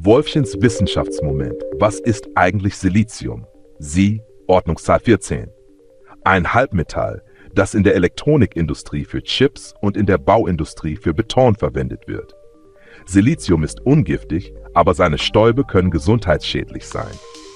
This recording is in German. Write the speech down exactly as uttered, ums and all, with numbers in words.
Wolfchens Wissenschaftsmoment. Was ist eigentlich Silizium? Sie, Ordnungszahl vierzehn. Ein Halbmetall, das in der Elektronikindustrie für Chips und in der Bauindustrie für Beton verwendet wird. Silizium ist ungiftig, aber seine Stäube können gesundheitsschädlich sein.